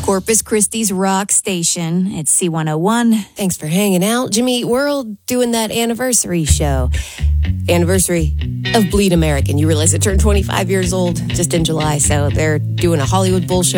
Corpus Christi's rock station. It's C101. Thanks for hanging out. Jimmy, we're all doing that anniversary show. Anniversary of Bleed American. You realize it turned 25 years old just in July, so they're doing a Hollywood Bowl show